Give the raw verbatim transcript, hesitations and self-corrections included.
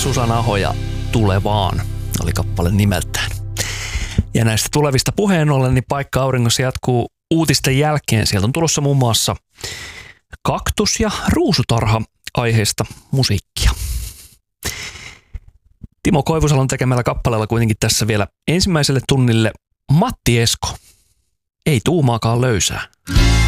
Susanna Aho ja Tule vaan oli kappale nimeltään. Ja näistä tulevista puheen ollen, niin Paikka auringossa jatkuu uutisten jälkeen. Sieltä on tulossa muun muassa kaktus- ja ruusutarha aiheesta musiikkia. Timo Koivusalon tekemällä kappaleella kuitenkin tässä vielä ensimmäiselle tunnille Matti Esko. Ei tuumaakaan löysää.